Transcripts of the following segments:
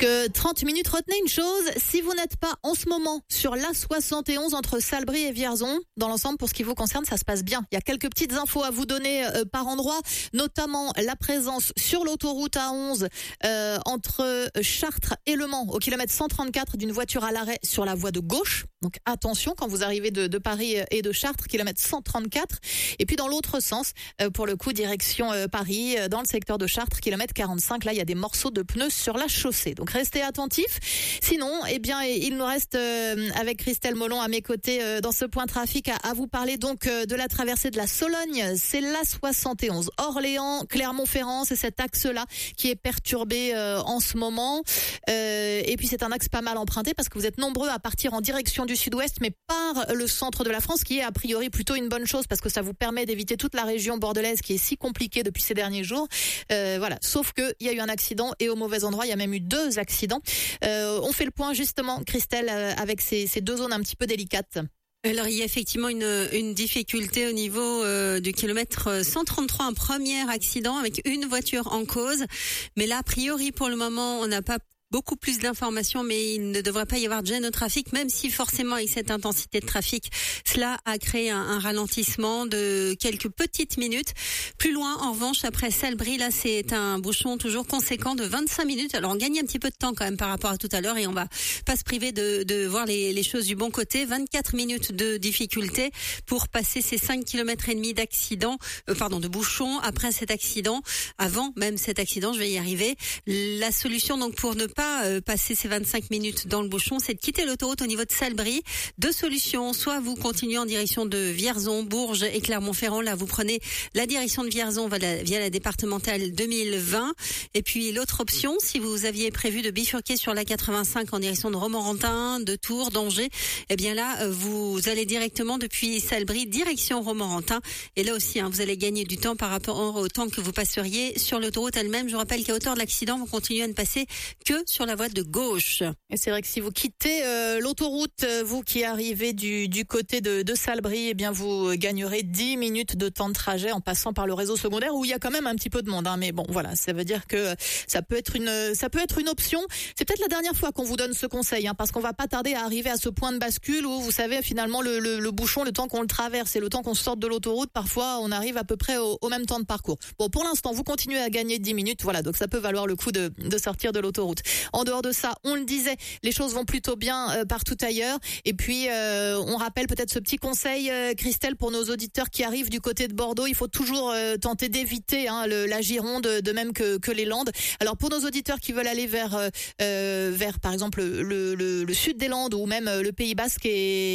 Jusque 30 minutes, retenez une chose, si vous n'êtes pas en ce moment sur l'A71 entre Salbris et Vierzon, dans l'ensemble pour ce qui vous concerne, ça se passe bien. Il y a quelques petites infos à vous donner par endroit, notamment la présence sur l'autoroute A11 entre Chartres et Le Mans au kilomètre 134 d'une voiture à l'arrêt sur la voie de gauche. Donc attention quand vous arrivez de Paris et de Chartres, kilomètre 134. Et puis dans l'autre sens, pour le coup, direction Paris, dans le secteur de Chartres, kilomètre 45, là il y a des morceaux de pneus sur la chaussée. Donc restez attentifs. Sinon, eh bien, il nous reste avec Christelle Molon à mes côtés dans ce point trafic à vous parler donc de la traversée de la Sologne. C'est l'A71. Orléans, Clermont-Ferrand, c'est cet axe-là qui est perturbé en ce moment. Et puis c'est un axe pas mal emprunté parce que vous êtes nombreux à partir en direction du sud-ouest, mais par le centre de la France, qui est a priori plutôt une bonne chose parce que ça vous permet d'éviter toute la région bordelaise qui est si compliquée depuis ces derniers jours. Voilà. Sauf que il y a eu un accident et au mauvais endroit, il y a même eu 2 accidents. On fait le point justement, Christelle, avec ces 2 zones un petit peu délicates. Alors il y a effectivement une difficulté au niveau du kilomètre 133, un premier accident avec une voiture en cause. Mais là, a priori, pour le moment, on n'a pas beaucoup plus d'informations, mais il ne devrait pas y avoir de gêne au trafic, même si forcément avec cette intensité de trafic, cela a créé un ralentissement de quelques petites minutes. Plus loin, en revanche, après Salbris, là c'est un bouchon toujours conséquent de 25 minutes. Alors on gagne un petit peu de temps quand même par rapport à tout à l'heure et on va pas se priver de voir les choses du bon côté. 24 minutes de difficulté pour passer ces 5 km et demi d'accident, de bouchon après cet accident, avant même cet accident, je vais y arriver. La solution donc pour ne pas passer ces 25 minutes dans le bouchon, c'est de quitter l'autoroute au niveau de Salbris. 2 solutions, soit vous continuez en direction de Vierzon, Bourges et Clermont-Ferrand. Là, vous prenez la direction de Vierzon via la départementale 2020. Et puis l'autre option, si vous aviez prévu de bifurquer sur la 85 en direction de Romorantin, de Tours, d'Angers, eh bien là, vous allez directement depuis Salbris, direction Romorantin. Et là aussi, vous allez gagner du temps par rapport au temps que vous passeriez sur l'autoroute elle-même. Je rappelle qu'à hauteur de l'accident, vous continuez à ne passer que sur la voie de gauche. Et c'est vrai que si vous quittez l'autoroute, vous qui arrivez du côté de Salbris, eh bien vous gagnerez 10 minutes de temps de trajet en passant par le réseau secondaire où il y a quand même un petit peu de monde. Mais bon, voilà, ça veut dire que ça peut être une option. C'est peut-être la dernière fois qu'on vous donne ce conseil, parce qu'on va pas tarder à arriver à ce point de bascule où vous savez finalement le bouchon, le temps qu'on le traverse et le temps qu'on sorte de l'autoroute, parfois on arrive à peu près au même temps de parcours. Bon, pour l'instant, vous continuez à gagner 10 minutes, voilà, donc ça peut valoir le coup de sortir de l'autoroute. En dehors de ça, on le disait, les choses vont plutôt bien partout ailleurs. Et puis, on rappelle peut-être ce petit conseil, Christelle, pour nos auditeurs qui arrivent du côté de Bordeaux. Il faut toujours tenter d'éviter la Gironde, de même que les Landes. Alors, pour nos auditeurs qui veulent aller vers par exemple, le sud des Landes ou même le Pays Basque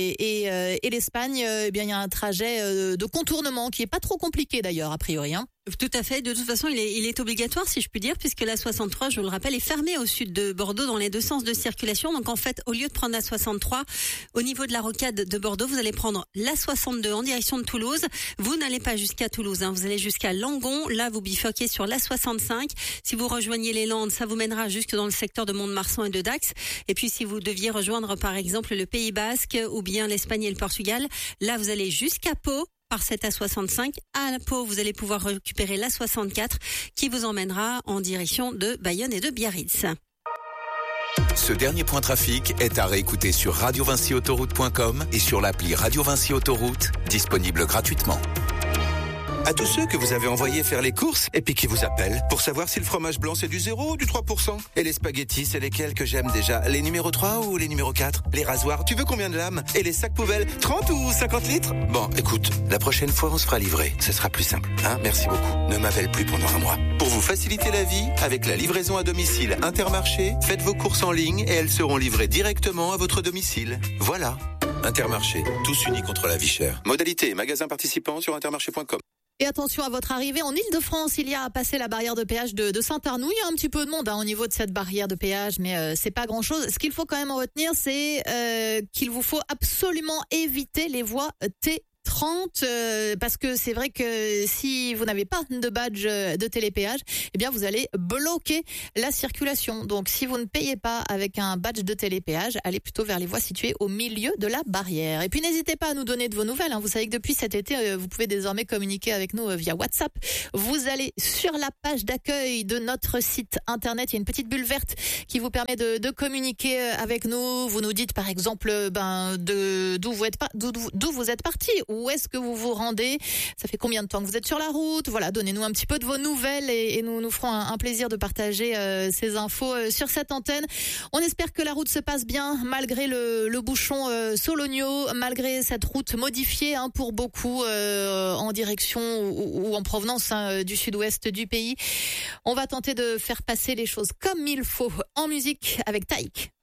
et l'Espagne, eh bien, il y a un trajet de contournement qui est pas trop compliqué d'ailleurs, a priori. Tout à fait. De toute façon, il est obligatoire, si je puis dire, puisque la 63, je vous le rappelle, est fermée au sud de Bordeaux dans les 2 sens de circulation. Donc, en fait, au lieu de prendre la 63, au niveau de la rocade de Bordeaux, vous allez prendre la 62 en direction de Toulouse. Vous n'allez pas jusqu'à Toulouse, vous allez jusqu'à Langon. Là, vous bifurquez sur la 65. Si vous rejoignez les Landes, ça vous mènera jusque dans le secteur de Mont-de-Marsan et de Dax. Et puis, si vous deviez rejoindre, par exemple, le Pays Basque ou bien l'Espagne et le Portugal, là, vous allez jusqu'à Pau. Par cette A65, à Pau, vous allez pouvoir récupérer la 64 qui vous emmènera en direction de Bayonne et de Biarritz. Ce dernier point trafic est à réécouter sur radiovincyautoroute.com et sur l'appli Radio Vinci Autoroute, disponible gratuitement. À tous ceux que vous avez envoyés faire les courses et puis qui vous appellent pour savoir si le fromage blanc c'est du 0 ou du 3%. Et les spaghettis, c'est lesquels que j'aime déjà? Les numéros 3 ou les numéros 4? Les rasoirs, tu veux combien de lames? Et les sacs poubelles, 30 ou 50 litres? Bon, écoute, la prochaine fois on se fera livrer. Ce sera plus simple. Merci beaucoup. Ne m'appelle plus pendant un mois. Pour vous faciliter la vie, avec la livraison à domicile Intermarché, faites vos courses en ligne et elles seront livrées directement à votre domicile. Voilà. Intermarché, tous unis contre la vie chère. Modalité, magasin participant sur intermarché.com. Et attention à votre arrivée en Ile-de-France, il y a à passer la barrière de péage de Saint-Arnoux. Il y a un petit peu de monde au niveau de cette barrière de péage, mais c'est pas grand-chose. Ce qu'il faut quand même retenir, c'est qu'il vous faut absolument éviter les voies T30. 30, parce que c'est vrai que si vous n'avez pas de badge de télépéage, eh bien vous allez bloquer la circulation. Donc si vous ne payez pas avec un badge de télépéage, allez plutôt vers les voies situées au milieu de la barrière. Et puis n'hésitez pas à nous donner de vos nouvelles. Vous savez que depuis cet été, vous pouvez désormais communiquer avec nous via WhatsApp. Vous allez sur la page d'accueil de notre site internet. Il y a une petite bulle verte qui vous permet de communiquer avec nous. Vous nous dites par exemple d'où vous êtes parti, où est-ce que vous vous rendez, ça fait combien de temps que vous êtes sur la route. Voilà, donnez-nous un petit peu de vos nouvelles et nous ferons un plaisir de partager ces infos sur cette antenne. On espère que la route se passe bien malgré le bouchon Sologno, malgré cette route modifiée pour beaucoup en direction ou en provenance du sud-ouest du pays. On va tenter de faire passer les choses comme il faut en musique avec Taïk.